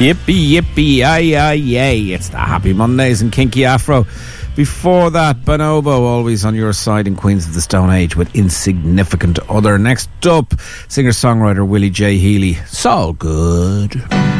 Yippee, yippee, aye, aye, yay. It's the Happy Mondays and Kinky Afro. Before that, Bonobo, always on your side in Queens of the Stone Age with Insignificant Other. Next up, singer-songwriter Willie J. Healy. It's all good.